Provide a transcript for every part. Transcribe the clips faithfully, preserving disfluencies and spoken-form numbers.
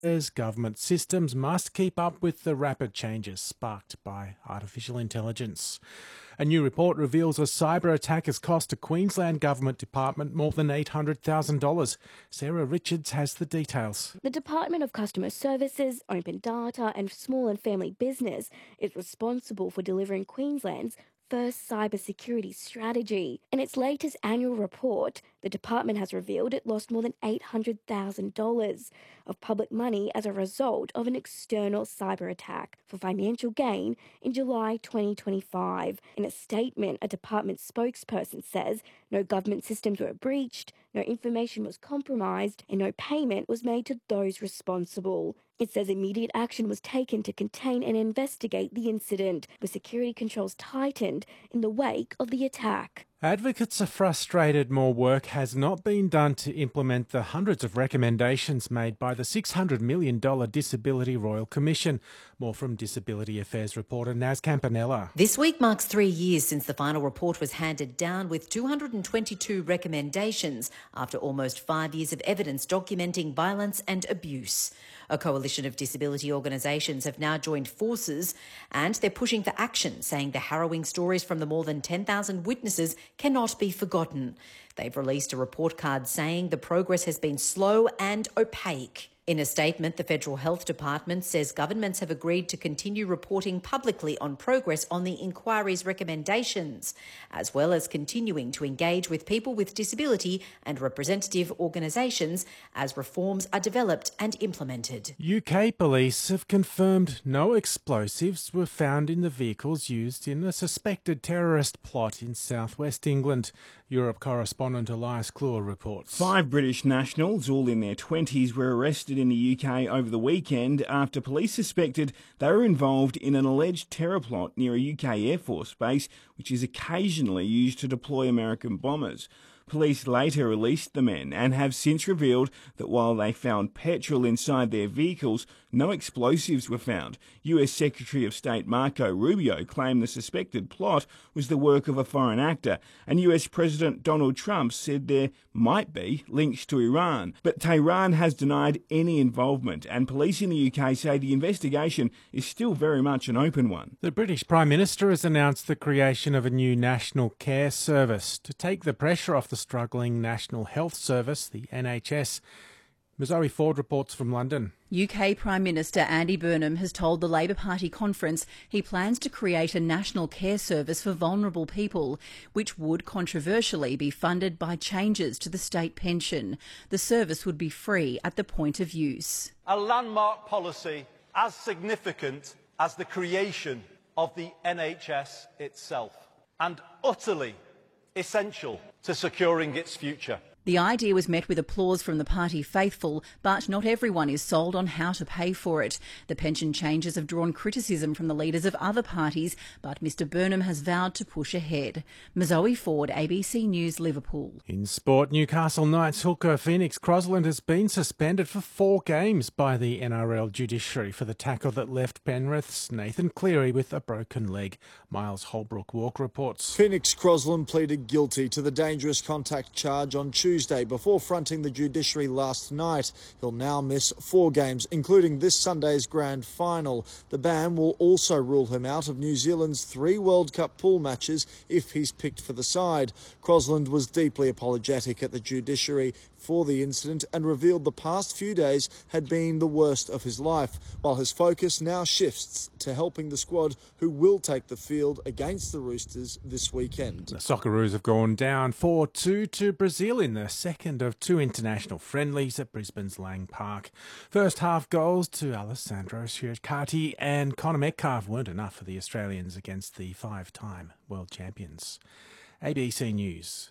As government systems must keep up with the rapid changes sparked by artificial intelligence. A new report reveals a cyber attack has cost a Queensland Government department more than eight hundred thousand dollars. Sarah Richards has the details. The Department of Customer Services, Open Data and Small and Family Business is responsible for delivering Queensland's first cybersecurity strategy. In its latest annual report, the department has revealed it lost more than eight hundred thousand dollars of public money as a result of an external cyber attack for financial gain in July twenty twenty-five. In a statement, a department spokesperson says no government systems were breached, no information was compromised, and no payment was made to those responsible. It says immediate action was taken to contain and investigate the incident, with security controls tightened in the wake of the attack. Advocates are frustrated more work has not been done to implement the hundreds of recommendations made by the six hundred million dollars Disability Royal Commission. More from Disability Affairs reporter Naz Campanella. This week marks three years since the final report was handed down with two hundred twenty-two recommendations after almost five years of evidence documenting violence and abuse. A coalition of disability organisations have now joined forces and they're pushing for action, saying the harrowing stories from the more than ten thousand witnesses cannot be forgotten. They've released a report card saying the progress has been slow and opaque. In a statement, the Federal Health Department says governments have agreed to continue reporting publicly on progress on the inquiry's recommendations, as well as continuing to engage with people with disability and representative organisations as reforms are developed and implemented. U K police have confirmed no explosives were found in the vehicles used in a suspected terrorist plot in southwest England. Europe correspondent Elias Cluer reports. Five British nationals, all in their twenties, were arrested in the U K over the weekend after police suspected they were involved in an alleged terror plot near a U K Air Force base, which is occasionally used to deploy American bombers. Police later released the men and have since revealed that while they found petrol inside their vehicles, no explosives were found. U S Secretary of State Marco Rubio claimed the suspected plot was the work of a foreign actor, and U S President Donald Trump said there might be links to Iran. But Tehran has denied any involvement, and police in the U K say the investigation is still very much an open one. The British Prime Minister has announced the creation of a new National Care Service to take the pressure off the struggling National Health Service, the N H S. Zoe Ford reports from London. U K Prime Minister Andy Burnham has told the Labor Party conference he plans to create a national care service for vulnerable people, which would controversially be funded by changes to the state pension. The service would be free at the point of use. A landmark policy as significant as the creation of the N H S itself, and utterly essential to securing its future. The idea was met with applause from the party faithful, but not everyone is sold on how to pay for it. The pension changes have drawn criticism from the leaders of other parties, but Mr Burnham has vowed to push ahead. Zoe Ford, A B C News, Liverpool. In sport, Newcastle Knights hooker Phoenix Crosland has been suspended for four games by the N R L judiciary for the tackle that left Penrith's Nathan Cleary with a broken leg. Miles Holbrook-Walk reports. Phoenix Crosland pleaded guilty to the dangerous contact charge on Tuesday. Tuesday before fronting the judiciary last night. He'll now miss four games, including this Sunday's grand final. The ban will also rule him out of New Zealand's three World Cup pool matches if he's picked for the side. Crosland was deeply apologetic at the judiciary for the incident and revealed the past few days had been the worst of his life, while his focus now shifts to helping the squad who will take the field against the Roosters this weekend. The Socceroos have gone down four two to Brazil in the second of two international friendlies at Brisbane's Lang Park. First half goals to Alessandro Sciaccardi and Conor Metcalfe weren't enough for the Australians against the five-time world champions. A B C News.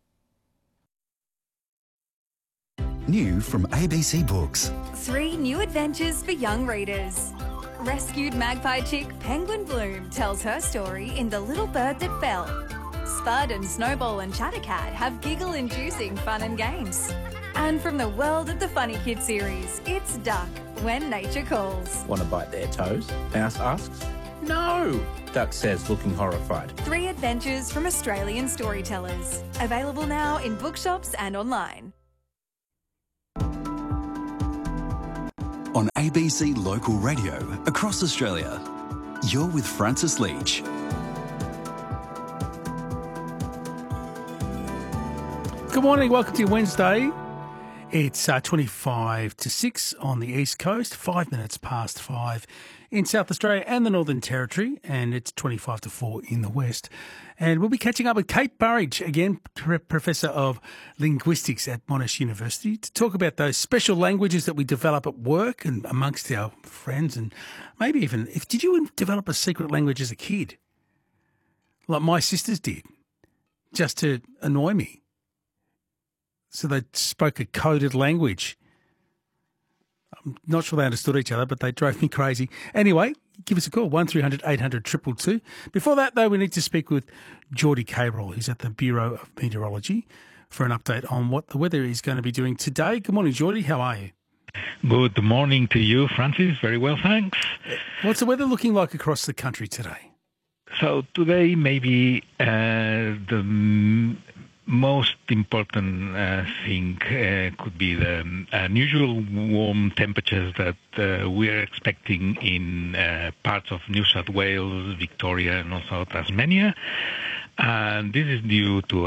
New from A B C Books. Three new adventures for young readers. Rescued magpie chick Penguin Bloom tells her story in The Little Bird That Fell. Spud and Snowball and Chattercat have giggle-inducing fun and games. And from the world of the Funny Kid series, it's Duck, When Nature Calls. Want to bite their toes? Mouse asks. No, Duck says, looking horrified. Three adventures from Australian storytellers. Available now in bookshops and online. on A B C Local Radio across Australia. You're with Francis Leach. Good morning, welcome to Wednesday. It's uh, twenty-five to six on the East Coast, five minutes past five in South Australia and the Northern Territory, and it's twenty-five to four in the West. And we'll be catching up with Kate Burridge, again, Professor of Linguistics at Monash University, to talk about those special languages that we develop at work and amongst our friends, and maybe even, if did you develop a secret language as a kid? Like my sisters did, just to annoy me. So they spoke a coded language. I'm not sure they understood each other, but they drove me crazy. Anyway, give us a call, one three hundred eight hundred two two two. Before that, though, we need to speak with Geordie Cabrol, who's at the Bureau of Meteorology, for an update on what the weather is going to be doing today. Good morning, Geordie. How are you? Good morning to you, Francis. Very well, thanks. What's the weather looking like across the country today? So today, maybe uh, the m- most important uh, thing uh, could be the unusual warm temperatures that uh, we're expecting in uh, parts of New South Wales, Victoria, and also Tasmania. And this is due to a,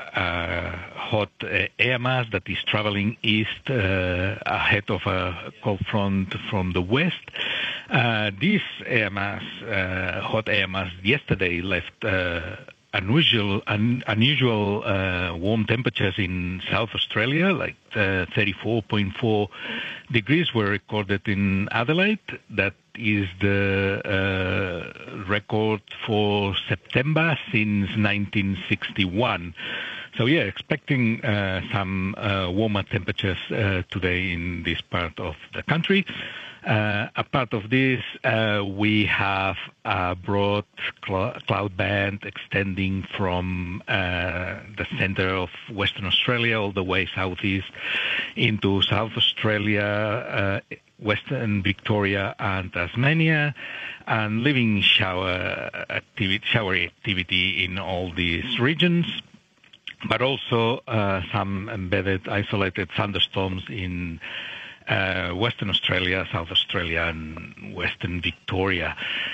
a hot uh, air mass that is traveling east uh, ahead of a cold front from the west. Uh, this air mass, uh, hot air mass, yesterday left uh, unusual un, unusual uh, warm temperatures in South Australia, like uh, thirty-four point four degrees were recorded in Adelaide. That is the uh, record for September since nineteen sixty-one. So yeah, expecting uh, some uh, warmer temperatures uh, today in this part of the country. Uh, a part of this, uh, we have a broad cl- cloud band extending from uh, the center of Western Australia all the way southeast into South Australia, uh, Western Victoria and Tasmania, and leaving shower activity, showery activity in all these regions, but also uh, some embedded isolated thunderstorms in Uh, Western Australia, South Australia, and Western Victoria.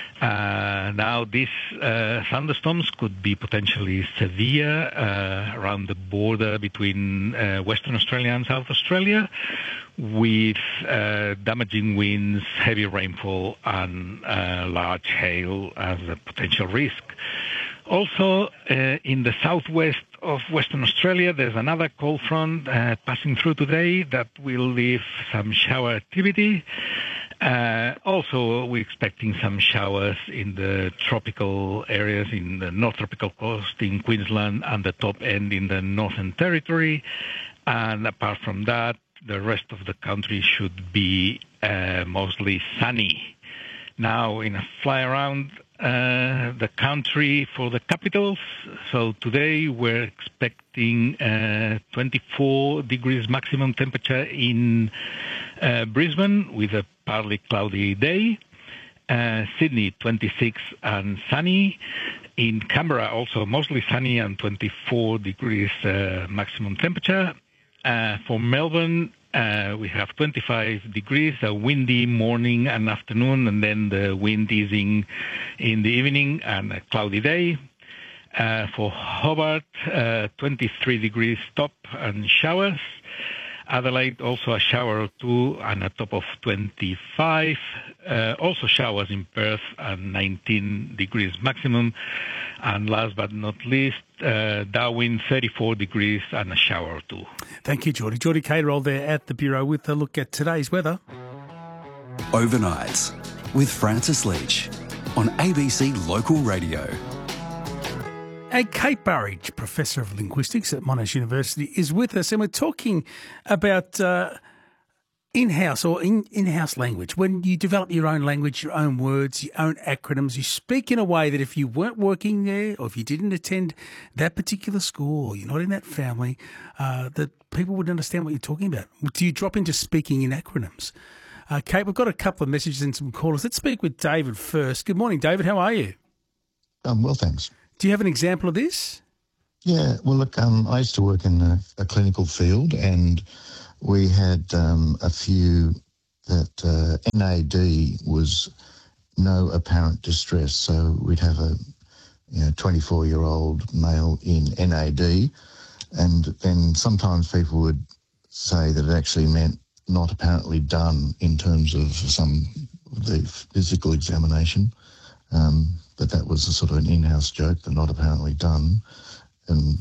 Uh, now, these uh, thunderstorms could be potentially severe uh, around the border between uh, Western Australia and South Australia, with uh, damaging winds, heavy rainfall, and uh, large hail as a potential risk. Also, uh, in the southwest of Western Australia, there's another cold front uh, passing through today that will leave some shower activity. Uh, also, we're expecting some showers in the tropical areas, in the North Tropical Coast in Queensland and the top end in the Northern Territory. And apart from that, the rest of the country should be uh, mostly sunny. Now, in a fly around uh, the country for the capitals, so today we're expecting uh, twenty-four degrees maximum temperature in uh, Brisbane with a partly cloudy day. Uh, Sydney, twenty-six and sunny. In Canberra, also mostly sunny and twenty-four degrees uh, maximum temperature. Uh, for Melbourne, Uh, we have twenty-five degrees, a windy morning and afternoon, and then the wind easing in the evening and a cloudy day. Uh, for Hobart, uh, twenty-three degrees top and showers. Adelaide, also a shower or two and a top of twenty-five. Uh, also showers in Perth and nineteen degrees maximum. And last but not least, uh, Darwin, thirty-four degrees and a shower or two. Thank you, Geordie. Geordie Cabrol there at the Bureau with a look at today's weather. Overnights with Francis Leach on A B C Local Radio. And Kate Burridge, Professor of Linguistics at Monash University, is with us, and we're talking about uh, in-house or in, in-house language. When you develop your own language, your own words, your own acronyms, you speak in a way that if you weren't working there or if you didn't attend that particular school or you're not in that family, uh, that people would understand what you're talking about. Do you drop into speaking in acronyms? Uh, Kate, we've got a couple of messages and some callers. Let's speak with David first. Good morning, David. How are you? Um, well, thanks. Do you have an example of this? Yeah, well, look, um, I used to work in a, a clinical field, and we had um, a few that uh, N A D was no apparent distress. So we'd have a you know, twenty-four-year-old male in N A D, and then sometimes people would say that it actually meant not apparently done in terms of some the physical examination, um, but that was a sort of an in-house joke, the not apparently done. And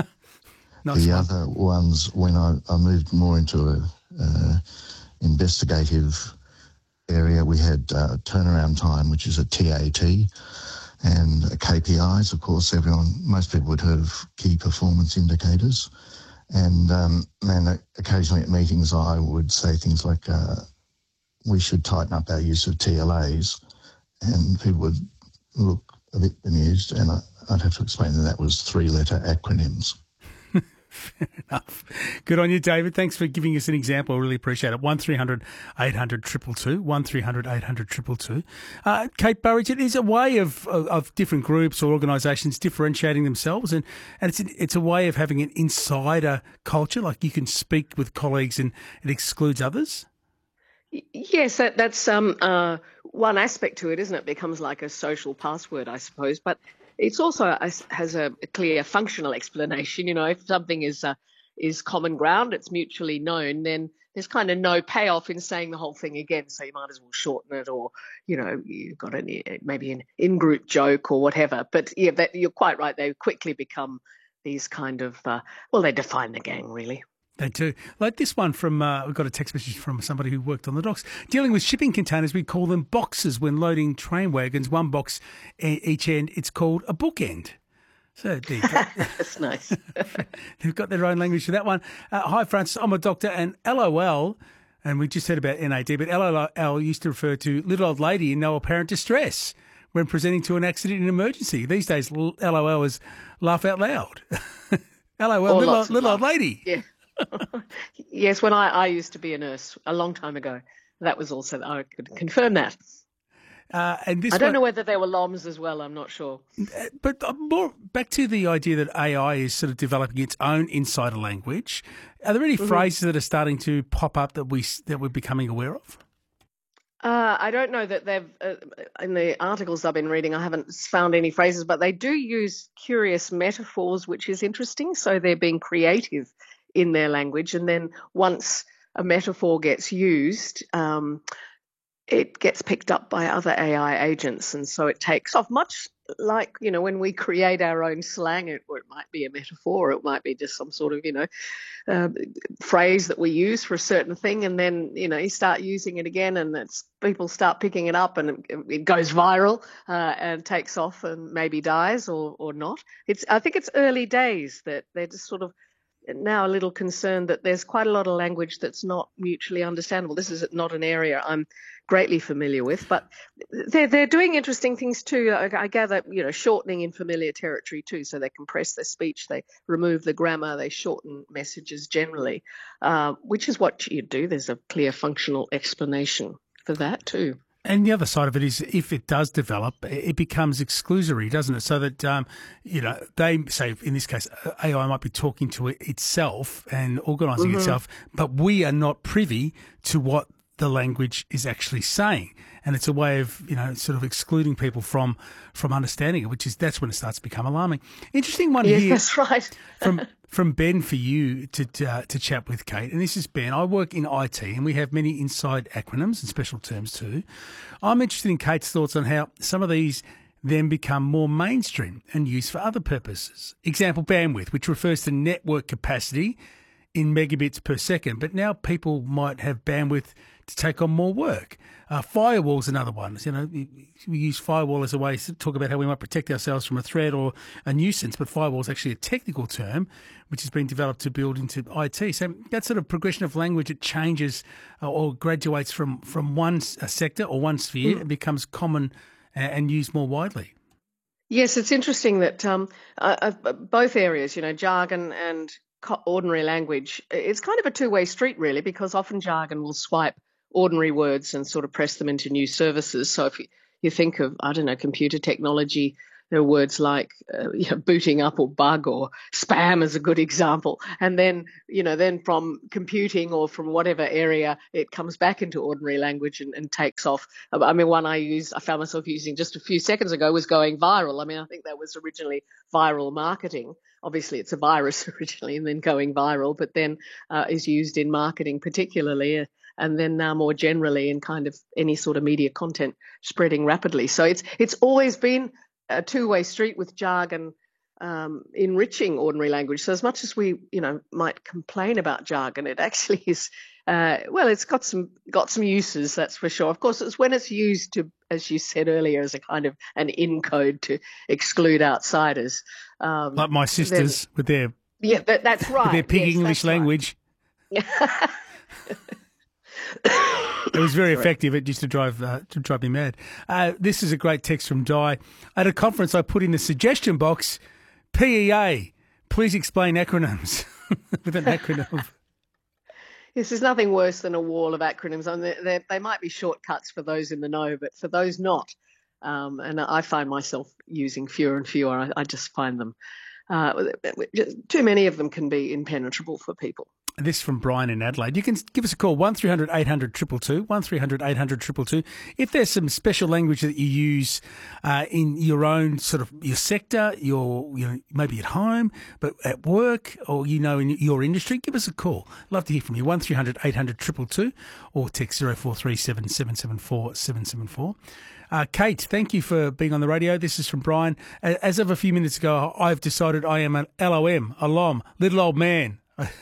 the other ones, when I, I moved more into a uh, investigative area, we had uh, turnaround time, which is a T A T, and K P Is. Of course, everyone, most people would heard of key performance indicators. And um, man, occasionally at meetings, I would say things like, uh, "We should tighten up our use of T L As," and people would look a bit bemused, and I, I'd have to explain that that was three-letter acronyms. Fair enough. Good on you, David. Thanks for giving us an example. I really appreciate it. one three hundred eight hundred two two two, one three hundred eight hundred two two two. Uh, Kate Burridge, it is a way of, of, of different groups or organisations differentiating themselves, and, and it's, it's a way of having an insider culture, like you can speak with colleagues and it excludes others. Yes, that, that's um, uh, one aspect to it, isn't it? It becomes like a social password, I suppose, but it's also a, has a clear functional explanation. You know, if something is uh, is common ground, it's mutually known, then there's kind of no payoff in saying the whole thing again. So you might as well shorten it, or you know, you've got an, maybe an in-group joke or whatever. But yeah, that, you're quite right. They quickly become these kind of uh, well, they define the gang really. They do. Like this one from, uh, we've got a text message from somebody who worked on the docks. Dealing with shipping containers, we call them boxes when loading train wagons. One box each end, it's called a bookend. So there you go. That's nice. They've got their own language for that one. Uh, hi, Francis. I'm a doctor, and L O L, and we just said about N A D, but L O L used to refer to little old lady in no apparent distress when presenting to an accident in emergency. These days, L O L is laugh out loud. L O L, little, little old lady. Yeah. Yes, when I, I used to be a nurse a long time ago, that was also, I could confirm that. Uh, and this I don't one, know whether there were L O Ms as well, I'm not sure. But more back to the idea that A I is sort of developing its own insider language. Are there any mm-hmm. phrases that are starting to pop up that, we, that we're becoming aware of? Uh, I don't know that they've, uh, in the articles I've been reading, I haven't found any phrases, but they do use curious metaphors, which is interesting. So they're being creative in their language. And then once a metaphor gets used, um, it gets picked up by other A I agents. And so it takes off, much like, you know, when we create our own slang, it, or it might be a metaphor, it might be just some sort of, you know, uh, phrase that we use for a certain thing. And then, you know, you start using it again and it's, people start picking it up and it, it goes viral uh, and takes off and maybe dies or, or not. It's, I think it's early days that they're just sort of now a little concerned that there's quite a lot of language that's not mutually understandable. This is not an area I'm greatly familiar with, but they're, they're doing interesting things too. I, I gather, you know, shortening in familiar territory too, so they compress their speech, they remove the grammar, they shorten messages generally, uh, which is what you do. There's a clear functional explanation for that too. And the other side of it is, if it does develop, it becomes exclusory, doesn't it? So that, um, you know, they say, in this case, A I might be talking to it itself and organising mm-hmm. itself, but we are not privy to what the language is actually saying. And it's a way of, you know, sort of excluding people from from understanding it, which is, that's when it starts to become alarming. Interesting one yes, here. That's right. from from Ben for you to to, uh, to chat with Kate. And this is Ben. I work in I T and we have many inside acronyms and special terms too. I'm interested in Kate's thoughts on how some of these then become more mainstream and used for other purposes. Example, bandwidth, which refers to network capacity in megabits per second, but now people might have bandwidth to take on more work. Uh, firewall's another one. You know, we use firewall as a way to talk about how we might protect ourselves from a threat or a nuisance, but firewall is actually a technical term which has been developed to build into I T. So that sort of progression of language, it changes uh, or graduates from, from one a sector or one sphere mm. and becomes common and, and used more widely. Yes, it's interesting that um, uh, uh, both areas, you know, jargon and ordinary language, it's kind of a two-way street really, because often jargon will swipe ordinary words and sort of press them into new services. So if you, you think of, I don't know, computer technology, there are words like uh, you know, booting up or bug or spam is a good example. And then, you know, then from computing or from whatever area, it comes back into ordinary language and, and takes off. I mean, one I used, I found myself using just a few seconds ago was going viral. I mean, I think that was originally viral marketing. Obviously, it's a virus originally and then going viral, but then uh, is used in marketing particularly. Uh, and then now more generally in kind of any sort of media content spreading rapidly. So it's it's always been a two-way street with jargon um, enriching ordinary language. So as much as we, you know, might complain about jargon, it actually is, uh, well, it's got some got some uses, that's for sure. Of course, it's when it's used to, as you said earlier, as a kind of an in code to exclude outsiders. Um, like my sisters then, with their yeah, that, that's right. with their pig yes, English language. Right. It was very effective. It used to drive uh, to drive me mad. Uh, this is a great text from Di. At a conference, I put in the suggestion box, P E A, please explain acronyms, with an acronym. Yes, there's nothing worse than a wall of acronyms. I mean, they, they might be shortcuts for those in the know, but for those not, um, and I find myself using fewer and fewer. I, I just find them, uh, too many of them can be impenetrable for people. This from Brian in Adelaide. You can give us a call, one three hundred eight hundred two two two, one three hundred eight hundred two two two. If there's some special language that you use uh, in your own sort of your sector, your you know maybe at home, but at work or you know in your industry, give us a call. Love to hear from you. one three hundred eight hundred two two two or text zero four three seven seven seven four seven seven four. Uh, Kate, thank you for being on the radio. This is from Brian. As of a few minutes ago, I've decided I am an L O M, a L O M, little old man.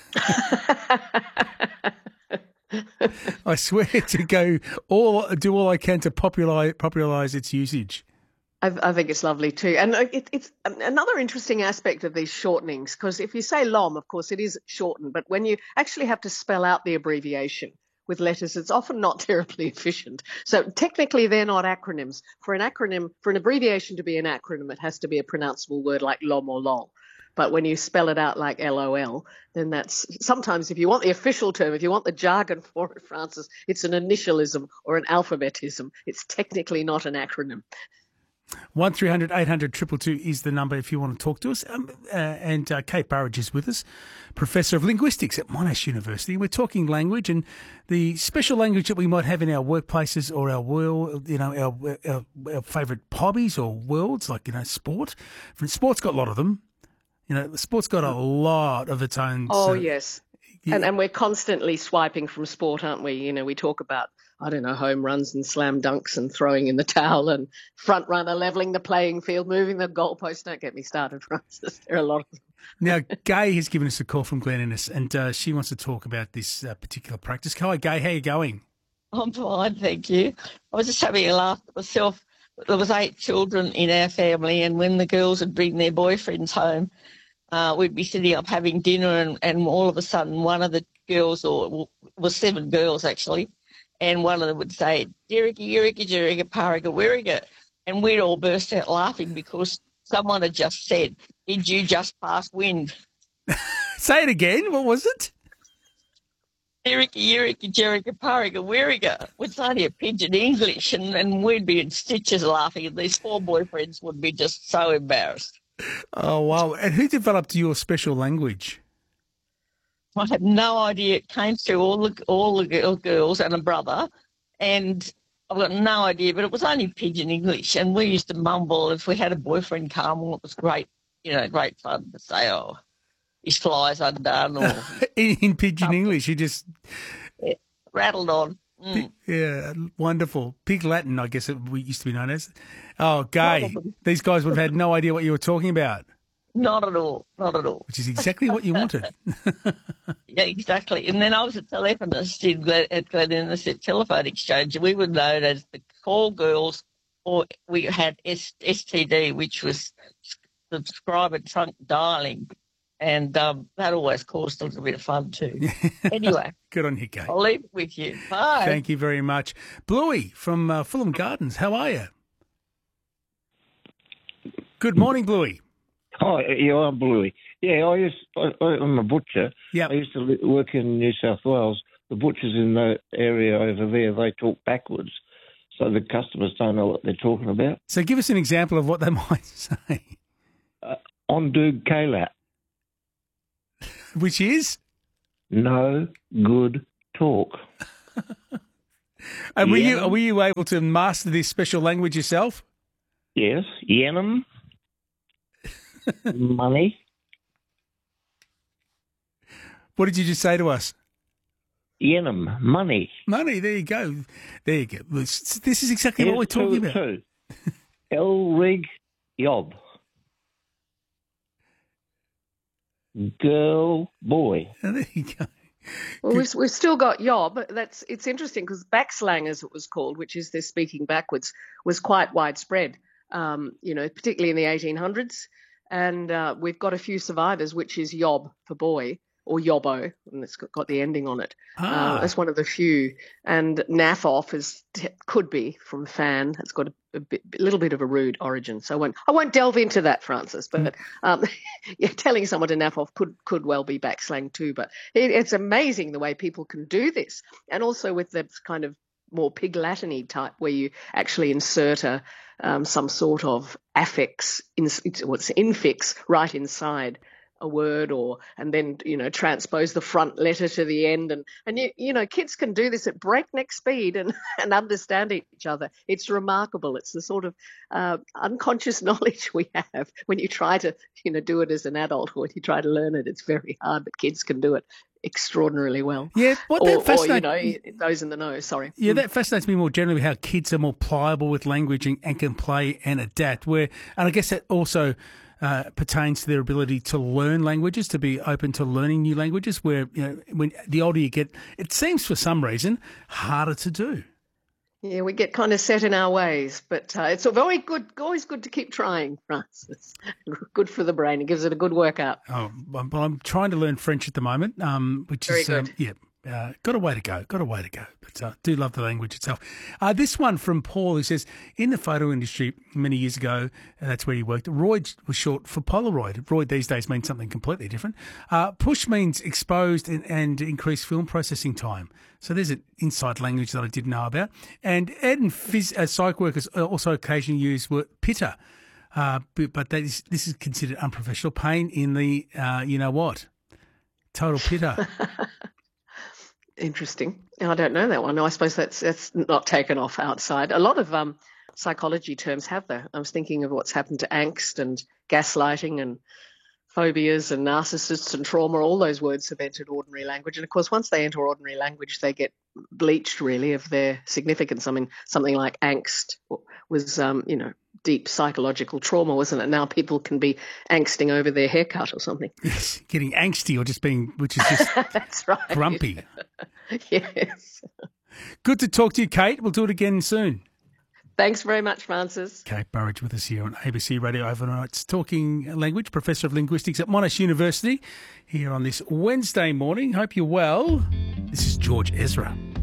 I swear to go all do all I can to popularize popularize its usage. I, I think it's lovely too, and it, it's another interesting aspect of these shortenings, because if you say L O M, of course it is shortened, but when you actually have to spell out the abbreviation with letters, it's often not terribly efficient. So technically they're not acronyms. For an acronym, for an abbreviation to be an acronym, it has to be a pronounceable word like L O M or L O L. But when you spell it out like L O L, then that's sometimes, if you want the official term, if you want the jargon for it, Francis, it's an initialism or an alphabetism. It's technically not an acronym. one three hundred eight hundred two two two is the number if you want to talk to us. Um, uh, and uh, Kate Burridge is with us, Professor of Linguistics at Monash University. We're talking language and the special language that we might have in our workplaces or our world, you know, our, our, our favourite hobbies or worlds, like, you know, sport. Sport's got a lot of them. You know, the sport's got a lot of its own. Oh, uh, yes. yeah. And and we're constantly swiping from sport, aren't we? You know, we talk about, I don't know, home runs and slam dunks and throwing in the towel and front runner, levelling the playing field, moving the goalpost. Don't get me started, Francis. There are a lot of them. Now, Gay has given us a call from Glen Innes, and uh, she wants to talk about this uh, particular practice. Hi, Gay. How are you going? I'm fine, thank you. I was just having a laugh at myself. There was eight children in our family, and when the girls would bring their boyfriends home, uh, we'd be sitting up having dinner, and, and all of a sudden one of the girls, or it was seven girls actually, and one of them would say, Jerrica, Eureka, Jerrica, Pariga, Werriga, and we'd all burst out laughing because someone had just said, did you just pass wind? Say it again, what was it? Jerrica, Eureka, Jerrica, Pariga, Werriga. It's only a pidgin English, and, and we'd be in stitches laughing, and these four boyfriends would be just so embarrassed. Oh, wow. And who developed your special language? I have no idea. It came through all the, all the girls and a brother, and I've got no idea, but it was only pidgin English, and we used to mumble. If we had a boyfriend come, well, it was great, you know, great fun to say, oh, his fly's undone. Or in, in pidgin English, you just... Yeah, rattled on. Mm. Yeah, wonderful. Pig Latin, I guess it used to be known as. Oh, Gay, these guys would have had no idea what you were talking about. Not at all, not at all. Which is exactly what you wanted. Yeah, exactly. And then I was a telephonist in Glen, at Glen Innes at Telephone Exchange, and we were known as the call girls, or we had S- STD, which was subscriber trunk dialing. And um, that always caused a little bit of fun too. Anyway. Good on you, Kate. I'll leave it with you. Bye. Thank you very much. Bluey from uh, Fulham Gardens, how are you? Good morning, Bluey. Hi, yeah, I'm Bluey. Yeah, I used, I, I'm a butcher. Yep. I used to li- work in New South Wales. The butchers in the area over there, they talk backwards. so the customers don't know what they're talking about. So give us an example of what they might say. Uh, Ondu Kayla. Which is? No good talk. And were Yenum. you were you able to master this special language yourself? Yes. Yenum. Money. What did you just say to us? Yenum. Money. Money. There you go. There you go. This this is exactly what we're talking about. Two. Elrig Yob. Girl, boy. Oh, there you go. Well, we've, we've still got yob. That's it's interesting because backslang, as it was called, which is this speaking backwards, was quite widespread. Um, you know, particularly in the eighteen hundreds, and uh, we've got a few survivors, which is yob for boy or yobbo, and it's got, got the ending on it. Ah. Uh, that's one of the few. And naff off is could be from fan. It's got a, a, bit, a little bit of a rude origin, so I won't I won't delve into that, Francis. But um, yeah, telling someone to naff off could could well be backslang too. But it, it's amazing the way people can do this, and also with the kind of more pig Latin-y type, where you actually insert a um, some sort of affix, in, what's infix, right inside a word, or and then you know transpose the front letter to the end, and and you, you know kids can do this at breakneck speed and and understand each other. It's remarkable. It's the sort of uh, unconscious knowledge we have when you try to you know do it as an adult, or when you try to learn it. It's very hard, but kids can do it extraordinarily well. Yeah, what or, that fascinates or, you know those in the know. Sorry. Yeah, that fascinates me more generally, how kids are more pliable with language and, and can play and adapt. Where, and I guess that also uh, pertains to their ability to learn languages, to be open to learning new languages. Where you know, when the older you get, it seems for some reason harder to do. Yeah, we get kind of set in our ways, but uh, it's very good. Always good to keep trying, Francis. Good for the brain. It gives it a good workout. Oh, well, I'm trying to learn French at the moment, um, which Very is good. Um, yeah. Uh, got a way to go, got a way to go, but I uh, do love the language itself. Uh, this one from Paul, who says, in the photo industry many years ago, and that's where he worked, Roid was short for Polaroid. Roid these days means something completely different. Uh, push means exposed and, and increased film processing time. So there's an inside language that I didn't know about. And Ed and phys, uh, psych workers also occasionally use word pitter, uh, but, but that is, this is considered unprofessional. Pain in the, uh, you know what, total pitter. Interesting. I don't know that one. No, I suppose that's that's not taken off outside. A lot of um, psychology terms have that. I was thinking of what's happened to angst and gaslighting and phobias and narcissists and trauma. All those words have entered ordinary language. And, of course, once they enter ordinary language, they get bleached, really, of their significance. I mean, something like angst was, um, you know, deep psychological trauma, wasn't it? Now people can be angsting over their haircut or something. Yes, getting angsty or just being, which is just That's right. grumpy. Yes. Good to talk to you, Kate. We'll do it again soon. Thanks very much, Francis. Kate Burridge with us here on A B C Radio Overnights, talking language, Professor of Linguistics at Monash University, here on this Wednesday morning. Hope you're well. This is George Ezra.